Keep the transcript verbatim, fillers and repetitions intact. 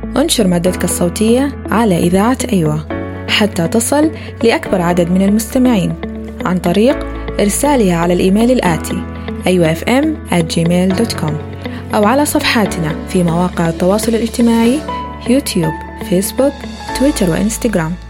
انشر مادتك الصوتية على إذاعة أيوة حتى تصل لأكبر عدد من المستمعين عن طريق إرسالها على الإيميل الآتي أيوة إف إم آت جيميل دوت كوم أو على صفحاتنا في مواقع التواصل الاجتماعي يوتيوب، فيسبوك، تويتر وإنستغرام.